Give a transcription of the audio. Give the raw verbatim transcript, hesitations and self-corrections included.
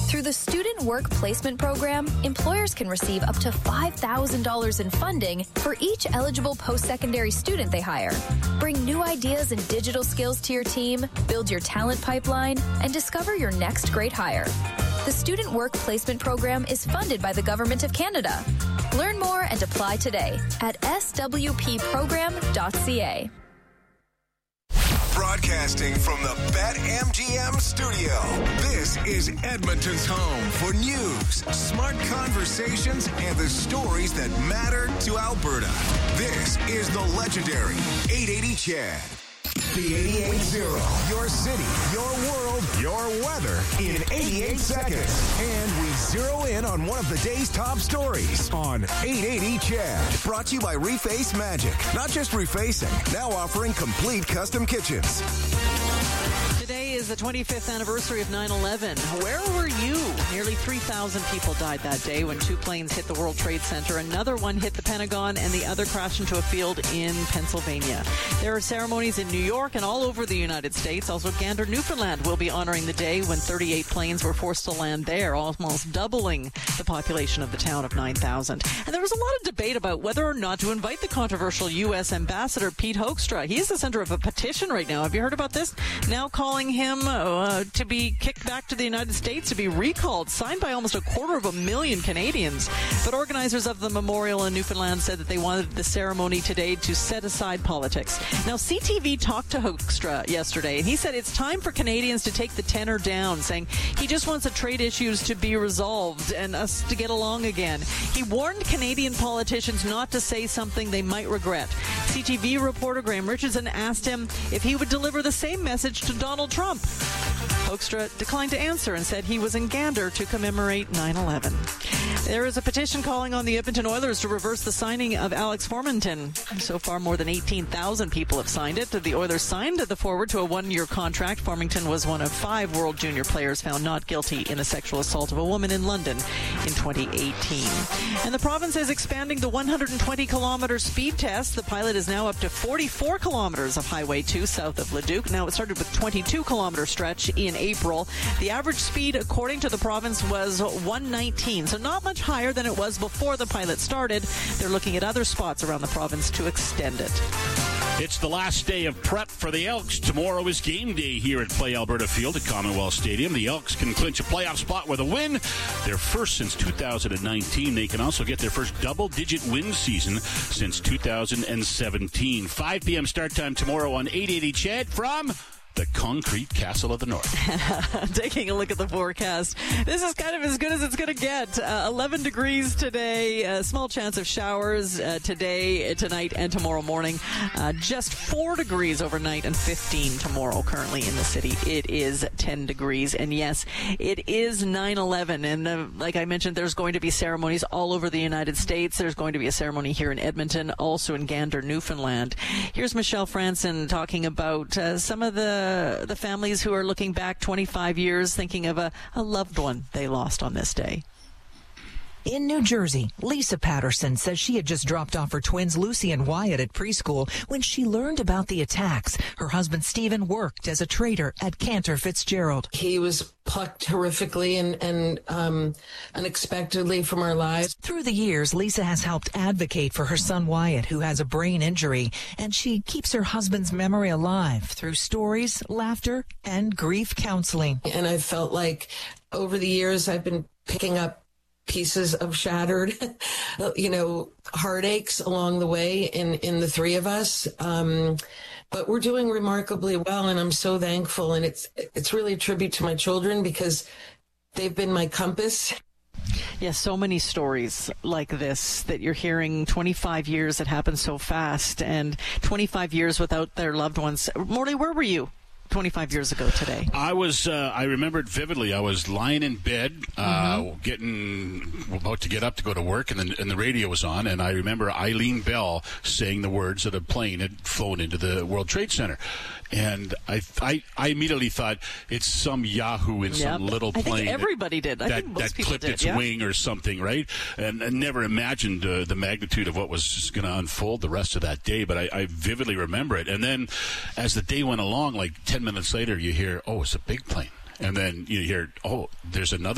Through the Student Work Placement Program, employers can receive up to five thousand dollars in funding for each eligible post-secondary student they hire. Bring new ideas and digital skills to your team, build your talent pipeline, and discover your next great hire. The Student Work Placement Program is funded by the Government of Canada. Learn more and apply today at s w p program dot c a. Broadcasting from the BetMGM studio, this is Edmonton's home for news, smart conversations, and the stories that matter to Alberta. This is the legendary eight eighty C H E D. The eighty-eight zero. Your city, your world, your weather in eighty-eight seconds. And we zero in on one of the day's top stories on eight eighty C H E D. Brought to you by Reface Magic. Not just refacing, now offering complete custom kitchens. Today is the twenty-fifth anniversary of nine eleven. Where were you? Nearly three thousand people died that day when two planes hit the World Trade Center. Another one hit the Pentagon, and the other crashed into a field in Pennsylvania. There are ceremonies in New York and all over the United States. Also, Gander, Newfoundland will be honoring the day when thirty-eight planes were forced to land there, almost doubling the population of the town of nine thousand. And there was a lot of debate about whether or not to invite the controversial U S Ambassador Pete Hoekstra. He is the center of a petition right now. Have you heard about this? Now calling him uh, to be kicked back to the United States, to be recalled, signed by almost a quarter of a million Canadians. But organizers of the memorial in Newfoundland said that they wanted the ceremony today to set aside politics. Now, C T V talked to Hoekstra yesterday, and he said it's time for Canadians to take the tenor down, saying he just wants the trade issues to be resolved and us to get along again. He warned Canadian politicians not to say something they might regret. C T V reporter Graham Richardson asked him if he would deliver the same message to Donald Trump. Hoekstra declined to answer and said he was in Gander to commemorate nine eleven. There is a petition calling on the Edmonton Oilers to reverse the signing of Alex Formenton. So far, more than eighteen thousand people have signed it. The Oilers signed the forward to a one-year contract. Formenton was one of five World Junior players found not guilty in a sexual assault of a woman in London in twenty eighteen. And the province is expanding the one hundred twenty kilometer speed test. The pilot is now up to forty-four kilometers of Highway two south of Leduc. Now, it started with twenty-two kilometer stretch in April. The average speed, according to the province, was one nineteen, so not much higher than it was before the pilot started. They're looking at other spots around the province to extend it. It's the last day of prep for the Elks. Tomorrow is game day here at Play Alberta Field at Commonwealth Stadium. The Elks can clinch a playoff spot with a win. Their first since two thousand nineteen. They can also get their first double-digit win season since two thousand seventeen. five p.m. start time tomorrow on eight eighty C H E D from the concrete castle of the north. Taking a look at the forecast. This is kind of as good as it's going to get. Uh, eleven degrees today. A small chance of showers uh, today, tonight, and tomorrow morning. Uh, just four degrees overnight and fifteen tomorrow currently in the city. It is ten degrees. And yes, it is nine eleven. And uh, like I mentioned, there's going to be ceremonies all over the United States. There's going to be a ceremony here in Edmonton, also in Gander, Newfoundland. Here's Michelle Franson talking about uh, some of the the families who are looking back twenty-five years, thinking of a, a loved one they lost on this day. In New Jersey, Lisa Patterson says she had just dropped off her twins Lucy and Wyatt at preschool when she learned about the attacks. Her husband Stephen worked as a trader at Cantor Fitzgerald. He was plucked horrifically and, and um, unexpectedly from our lives. Through the years, Lisa has helped advocate for her son Wyatt, who has a brain injury, and she keeps her husband's memory alive through stories, laughter, and grief counseling. And I felt like over the years I've been picking up pieces of shattered, you know, heartaches along the way in, in the three of us. Um, but we're doing remarkably well, and I'm so thankful. And it's it's really a tribute to my children because they've been my compass. Yeah, so many stories like this that you're hearing. twenty-five years, it happened so fast, and twenty-five years without their loved ones. Morley, where were you twenty-five years ago today? I was, uh, I remember it vividly. I was lying in bed, uh, mm-hmm. getting, about to get up to go to work, and, the, and the radio was on, and I remember Eileen Bell saying the words that a plane had flown into the World Trade Center. And I, I, I immediately thought it's some Yahoo in some yep. little plane. I think everybody that, did. I that, think most that people clipped did, its yeah. wing or something, right? And I never imagined uh, the magnitude of what was going to unfold the rest of that day. But I, I vividly remember it. And then as the day went along, like ten minutes later, you hear, oh, it's a big plane. And then you hear, oh, there's another